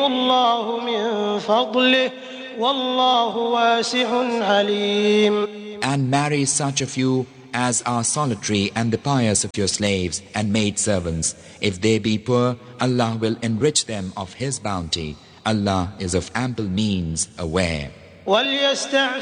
الله من فضله والله واسع عليم. And marry such of you as are solitary and the pious of your slaves and maidservants. If they be poor, Allah will enrich them of His bounty. Allah is of ample means aware.